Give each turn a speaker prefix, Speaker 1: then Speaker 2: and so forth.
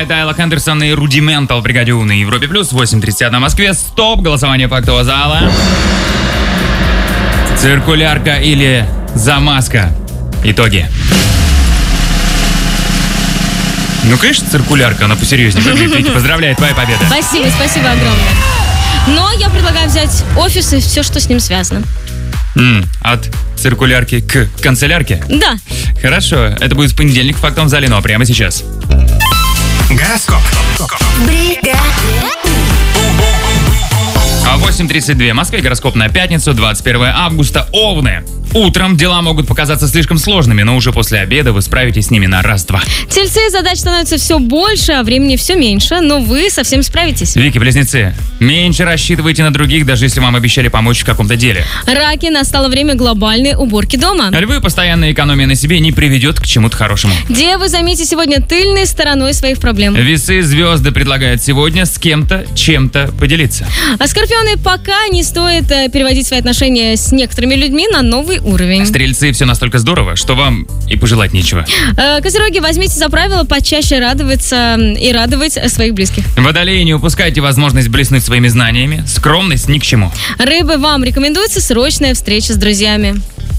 Speaker 1: это Айла Хендерсон и Рудиментал в бригаде У на Европе Плюс. 8:31 в Москве. Стоп. Голосование фактового зала. Циркулярка или замазка? Итоги. Ну, конечно, циркулярка, она посерьезнее выглядит. Вики, поздравляю, твоя победа.
Speaker 2: Спасибо огромное. Но я предлагаю взять офис и все, что с ним связано.
Speaker 1: От циркулярки к канцелярке?
Speaker 2: Да.
Speaker 1: Хорошо, это будет в понедельник в фактовом зале, но прямо сейчас.
Speaker 3: Гороскоп.
Speaker 1: А 8:32 в Москве, гороскоп на пятницу, 21 августа. Овны. Утром дела могут показаться слишком сложными, но уже после обеда вы справитесь с ними на раз-два.
Speaker 2: Тельцы, задач становится все больше, а времени все меньше, но вы совсем справитесь.
Speaker 1: Вики, близнецы, меньше рассчитывайте на других, даже если вам обещали помочь в каком-то деле.
Speaker 2: Раки, настало время глобальной уборки дома.
Speaker 1: Львы, постоянная экономия на себе не приведет к чему-то хорошему.
Speaker 2: Девы, займите сегодня тыльной стороной своих проблем.
Speaker 1: Весы, звезды предлагают сегодня с кем-то чем-то поделиться.
Speaker 2: А скорпионы, пока не стоит переводить свои отношения с некоторыми людьми на новый уровень.
Speaker 1: Стрельцы, все настолько здорово, что вам и пожелать нечего.
Speaker 2: Козероги, возьмите за правило почаще радоваться и радовать своих близких.
Speaker 1: Водолеи, не упускайте возможность блеснуть своими знаниями. Скромность ни к чему.
Speaker 2: Рыбы, вам рекомендуется срочная встреча с друзьями.